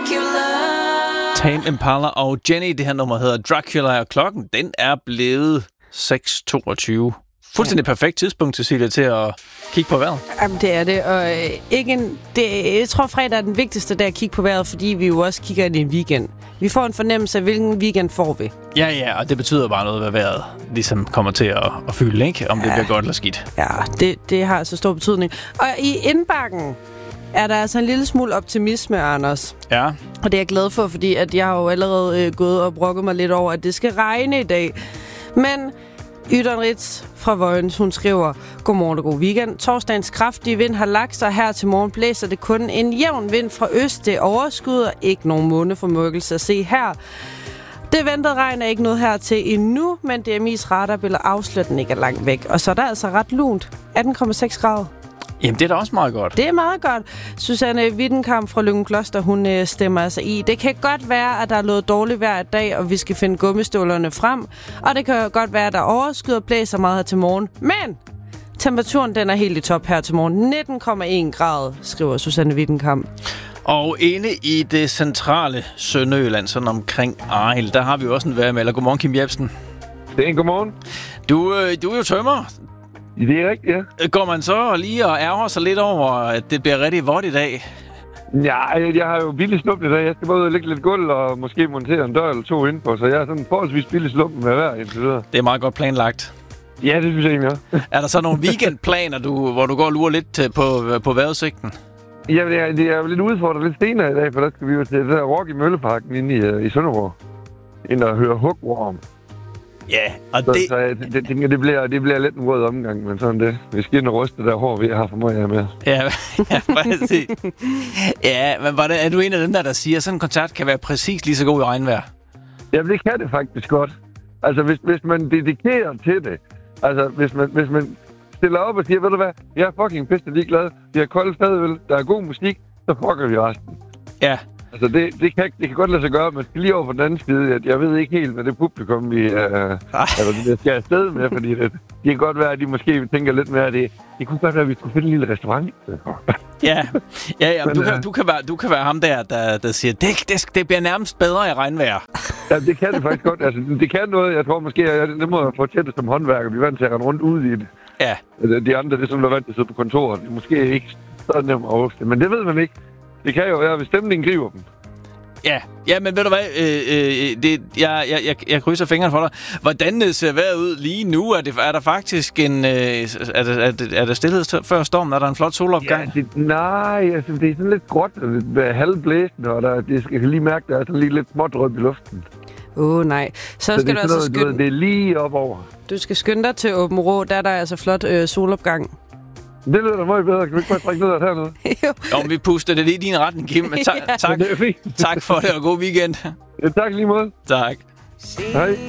Tame Impala og Jenny, det her nummer hedder Dracula, og klokken, den er blevet 6:22. Fuldstændig perfekt tidspunkt, Cecilia, til at kigge på vejret. Jamen, det er det, og jeg tror, fredag er den vigtigste dag at kigge på vejret, fordi vi jo også kigger ind i en weekend. Vi får en fornemmelse af, hvilken weekend får vi. Ja, og det betyder bare noget, hvad vejret ligesom kommer til at fylde, ikke? Om det bliver godt eller skidt. Ja, det har altså stor betydning. Og i indbakken er der altså en lille smule optimisme, Anders. Ja. Og det er jeg glad for, fordi at jeg har jo allerede gået og brokket mig lidt over, at det skal regne i dag. Men Ytteren Ritz fra Vojens, hun skriver: Godmorgen og god weekend. Torsdagens kraftige vind har lagt sig. Her til morgen blæser det kun en jævn vind fra øst. Det overskud og ikke nogen måneformørkelse at se her. Det ventede regn er ikke noget her til endnu, men DMI's radarbilleder afslører, den ikke er langt væk. Og så er der altså ret lunt. 18,6 grader. Jamen, det er da også meget godt. Det er meget godt. Susanne Wittenkamp fra Løgumkloster, hun stemmer altså i. Det kan godt være, at der er noget dårligt vejr i dag, og vi skal finde gummistøvlerne frem. Og det kan godt være, at der overskyder og blæser meget her til morgen. Men temperaturen, den er helt i top her til morgen. 19,1 grader, skriver Susanne Wittenkamp. Og inde i det centrale Sønderjylland, sådan omkring Arild, der har vi jo også en vejrmelder. Godmorgen, Kim Jebsen. Det er en godmorgen. Du er jo tømrer. Det er rigtigt, ja. Går man så lige og ærger sig lidt over, at det bliver rigtig vådt i dag? Ja, jeg har jo billig slump i dag. Jeg skal bare ud og lægge lidt gulv og måske montere en dør eller to indpå, så jeg er sådan forholdsvis billig slumpen med hver indtil videre. Det er meget godt planlagt. Ja, det synes jeg egentlig også. Er der så nogle weekendplaner, hvor du går og lurer lidt på vejrudsigten? Ja, det er jo lidt udfordret lidt senere i dag, for der skal vi jo til det der Rock i Mølleparken inde i Sønderborg. Ind og høre Hugworm. Ja, og så jeg tænker, det bliver lidt en rød omgang, men sådan det. Vi skal ind og ryste der hår, vi har for mig med. Ja, præcis. Ja, men er du en af dem, der siger, at sådan en koncert kan være præcis lige så god i regnvejr? Ja, det kan det faktisk godt. Altså, hvis man dedikerer til det. Altså, hvis man stiller op og siger, ved du hvad, jeg er fucking pisse ligeglad. Vi har koldt fadøl, der er god musik, så fucker vi resten. Ja. Altså, det kan godt lade sig gøre, men skal lige over på den anden side, at jeg ved ikke helt, hvad det publikum, vi skal afsted med, fordi det kan godt være, at de måske tænker lidt mere, at det kunne godt være, at vi skulle finde en lille restaurant. Ja, men, du kan være ham der siger, det bliver nærmest bedre i regnvejr. Ja, det kan det faktisk godt. Altså, det kan noget, jeg tror måske, det må jeg fortælle som håndværker. Vi er vant til at rende rundt ude i det. Ja. De andre, det er som der er vant til at sidde på kontoret. Det er måske ikke så nemt at overse, men det ved man ikke. Det kan jo være, hvis stemningen griber dem. Ja, men ved du hvad, jeg krydser fingrene for dig. Hvordan ser vejret ud lige nu? Er der faktisk en... Er der stillhed før stormen? Er der en flot solopgang? Ja, altså, det er sådan lidt gråt og lidt halvblæsende, og jeg skal lige mærke, der er sådan lige lidt smådrøb i luften. Nej. Så skal du altså skynde... Det er lige op over. Du skal skynde dig til Åben Rå, der er der altså flot solopgang. Det lyder da meget bedre. Kan vi ikke bare trække ned hernede? Jo, vi puster det lige i din retning, Kim. Tak for det, og god weekend. Ja, tak lige måde. Tak. Hej.